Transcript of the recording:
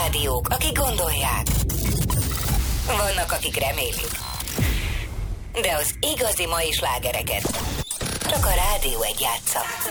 rádiók, akik gondolják. Vannak, akik remélik. De az igazi mai slágereket csak a Rádió 1 játsza.